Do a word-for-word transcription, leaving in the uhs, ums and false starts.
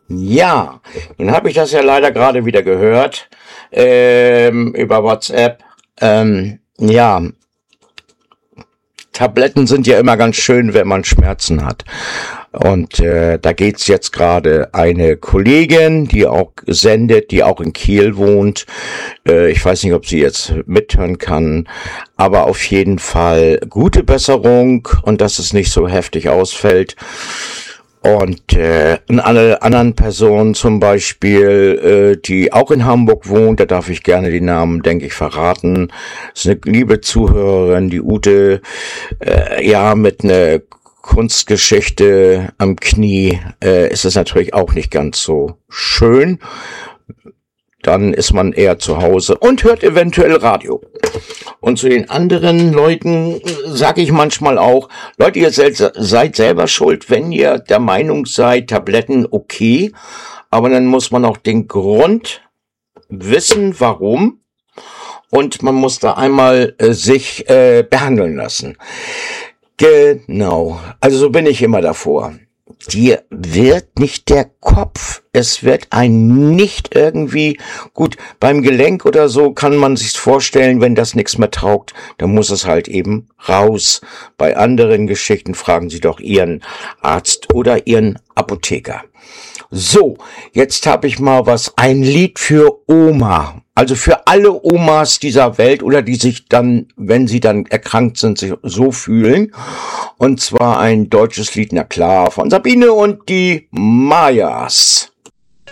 Ja, nun habe ich das ja leider gerade wieder gehört, ähm, über WhatsApp. Ähm, ja, Tabletten sind ja immer ganz schön, wenn man Schmerzen hat. Und äh, da geht's jetzt gerade eine Kollegin, die auch sendet, die auch in Kiel wohnt. Äh, ich weiß nicht, ob sie jetzt mithören kann, aber auf jeden Fall gute Besserung und dass es nicht so heftig ausfällt. Und äh, eine anderen Person zum Beispiel, äh, die auch in Hamburg wohnt, da darf ich gerne die Namen, denke ich, verraten. Das ist eine liebe Zuhörerin, die Ute, äh, ja, mit einer Kunstgeschichte am Knie äh, ist es natürlich auch nicht ganz so schön. Dann ist man eher zu Hause und hört eventuell Radio. Und zu den anderen Leuten sage ich manchmal auch, Leute, ihr seid, seid selber schuld, wenn ihr der Meinung seid, Tabletten okay, aber dann muss man auch den Grund wissen, warum, und man muss da einmal äh, sich äh, behandeln lassen. Genau, also so bin ich immer davor. Dir wird nicht der Kopf, es wird ein nicht irgendwie, gut, beim Gelenk oder so kann man sich's vorstellen, wenn das nichts mehr taugt, dann muss es halt eben raus. Bei anderen Geschichten fragen Sie doch Ihren Arzt oder Ihren Apotheker. So, jetzt habe ich mal was, ein Lied für Oma. Also für alle Omas dieser Welt oder die sich dann, wenn sie dann erkrankt sind, sich so fühlen. Und zwar ein deutsches Lied, na klar, von Sabine und die Mayas.